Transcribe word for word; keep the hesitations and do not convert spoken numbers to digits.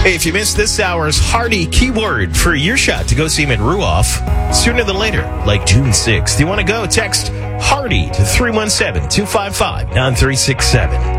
Hey, if you missed this hour's Hardy keyword for your shot to go see him at Ruoff sooner than later, like June sixth. You want to go? Text Hardy to three one seven, two five five, nine three six seven.